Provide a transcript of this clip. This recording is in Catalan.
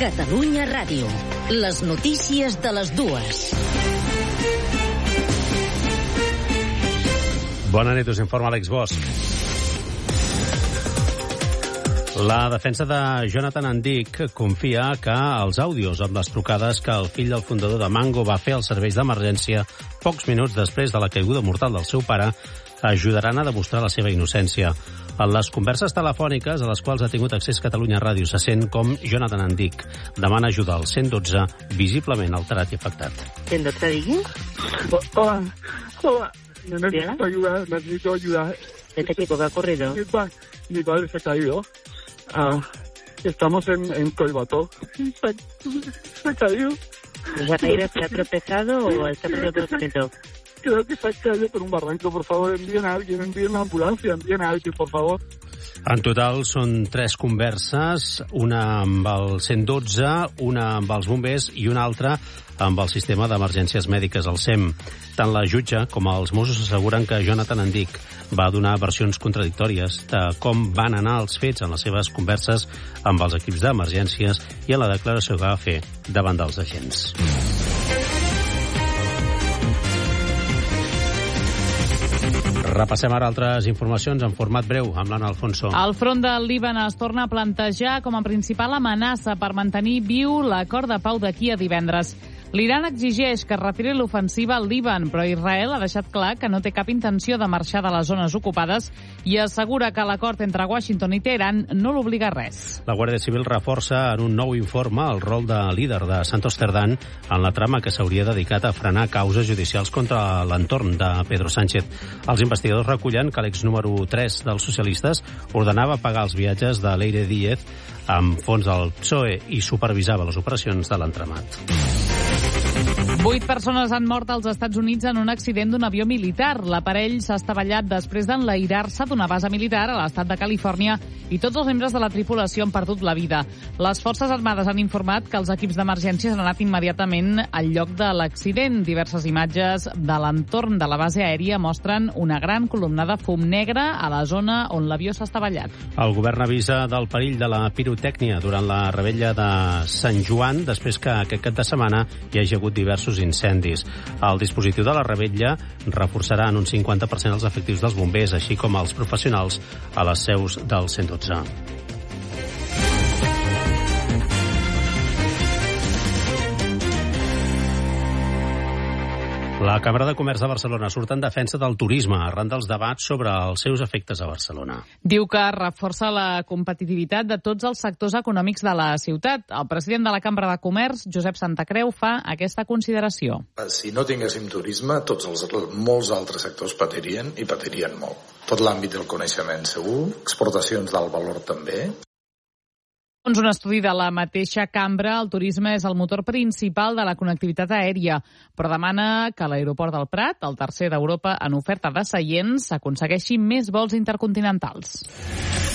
Catalunya Ràdio. Les notícies de les dues. Bona nit, us informa Àlex Bosch. La defensa de Jonathan Andic confia que els àudios amb les trucades que el fill del fundador de Mango va fer als serveis d'emergència pocs minuts després de la caiguda mortal del seu pare ajudaran a demostrar la seva innocència. En les converses telefòniques a les quals ha tingut accés Catalunya Ràdio se sent com Jonathan Andic demana ajuda al 112, visiblement alterat i afectat. 112, digui? Hola. Necesito ayuda. ¿Qué te ha ocurrido? Mi padre se ha caído. Estamos en Colbató. Se ha caído. ¿Se ha caído, se ha tropezado o está por otro sitio? Creo que se ha caído por un barranco. Por favor, envíen a alguien, envíen una ambulancia, envíen a alguien, por favor. En total són 3 converses, una amb el 112, una amb els bombers i una altra amb el sistema d'emergències mèdiques, el SEM. Tant la jutge com els Mossos asseguren que Jonathan Andic va donar versions contradictòries de com van anar els fets en les seves converses amb els equips d'emergències i en la declaració que va fer davant dels agents. Repassem ara altres informacions en format breu amb l'Anna Alfonso. El front del Líban es torna a plantejar com a principal amenaça per mantenir viu l'acord de pau d'aquí a divendres. L'Iran exigeix que es retiri l'ofensiva al Líban, però Israel ha deixat clar que no té cap intenció de marxar de les zones ocupades i assegura que l'acord entre Washington i Teheran no l'obliga a res. La Guàrdia Civil reforça en un nou informe el rol de líder de Santos Cerdán en la trama que s'hauria dedicat a frenar causes judicials contra l'entorn de Pedro Sánchez. Els investigadors recullen que l'ex número 3 dels socialistes ordenava pagar els viatges de Leire Díez amb fons del PSOE i supervisava les operacions de l'entramat. 8 persones han mort als Estats Units en un accident d'un avió militar. L'aparell s'ha estavellat després d'enlairar-se d'una base militar a l'estat de Califòrnia i tots els membres de la tripulació han perdut la vida. Les Forces Armades han informat que els equips d'emergències han anat immediatament al lloc de l'accident. Diverses imatges de l'entorn de la base aèria mostren una gran columna de fum negre a la zona on l'avió s'ha estavellat. El govern avisa del perill de la pirotècnia durant la revetlla de Sant Joan després que aquest cap de setmana hi hagi hagut diversos incendis. El dispositiu de la revetlla reforçarà en un 50% els efectius dels bombers, així com els professionals a les seus del 112. La Cambra de Comerç de Barcelona surt en defensa del turisme arran dels debats sobre els seus efectes a Barcelona. Diu que reforça la competitivitat de tots els sectors econòmics de la ciutat. El president de la Cambra de Comerç, Josep Santacreu, fa aquesta consideració. Si no tinguéssim turisme, molts altres sectors patirien i patirien molt. Tot l'àmbit del coneixement segur, exportacions d'alt valor també. Segons un estudi de la mateixa cambra, el turisme és el motor principal de la connectivitat aèria, però demana que l'aeroport del Prat, el tercer d'Europa en oferta de seients, aconsegueixi més vols intercontinentals.